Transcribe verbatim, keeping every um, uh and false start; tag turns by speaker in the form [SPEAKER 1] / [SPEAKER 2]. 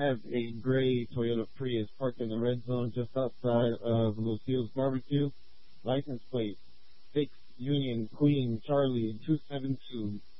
[SPEAKER 1] have a gray Toyota Prius parked in the red zone just outside of Lucille's Barbecue. License plate six Union Queen Charlie two seven two.